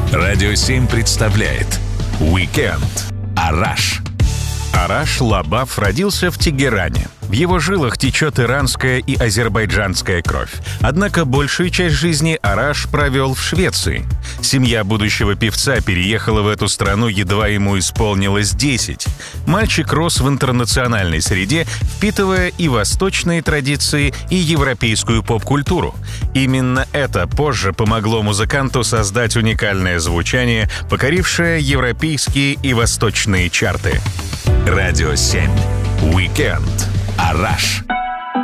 Радио 7 представляет «Уикенд». Араш. Араш Лабаф родился в Тегеране. В его жилах течет иранская и азербайджанская кровь. Однако большую часть жизни Араш провел в Швеции. Семья будущего певца переехала в эту страну, едва ему исполнилось 10. Мальчик рос в интернациональной среде, впитывая и восточные традиции, и европейскую поп-культуру. Именно это позже помогло музыканту создать уникальное звучание, покорившее европейские и восточные чарты. Радио 7. Уикенд. Араш.